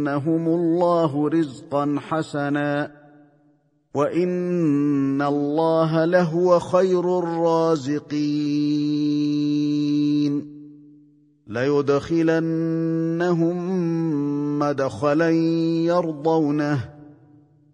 الله رزقا حسنا وإن الله لهو خير الرازقين ليدخلنهم مدخلا يرضونه